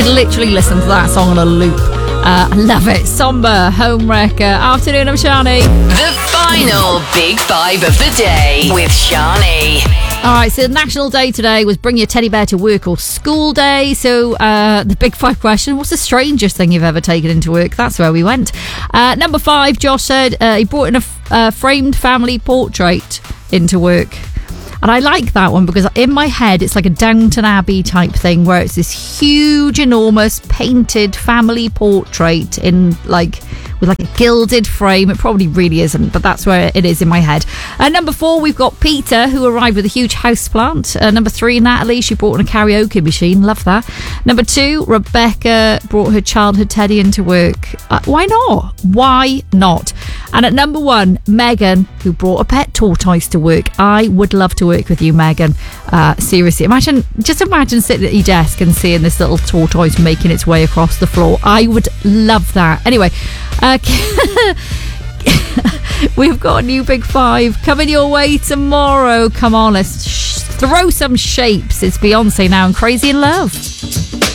could literally listen to that song on a loop. I love it. Somber, Homewrecker. Afternoon, I'm Shani. The final Big Five of the day with Shani. All right, so the national day today was bring your teddy bear to work or school day. So the Big Five question, what's the strangest thing you've ever taken into work? That's where we went. Number 5, Josh said he brought in a framed family portrait into work. And I like that one because in my head it's like a Downton Abbey type thing where it's this huge, enormous painted family portrait in with a gilded frame. It probably really isn't, but that's where it is in my head. Number 4, we've got Peter, who arrived with a huge houseplant. Number 3, Natalie, she brought in a karaoke machine. Love that. Number 2, Rebecca brought her childhood teddy into work. Why not? Why not? And at number 1, Megan, who brought a pet tortoise to work. I would love to work with you, Megan. Seriously, imagine sitting at your desk and seeing this little tortoise making its way across the floor. I would love that. Anyway, we've got a new Big Five coming your way tomorrow. Come on, let's throw some shapes. It's Beyonce now and Crazy in Love.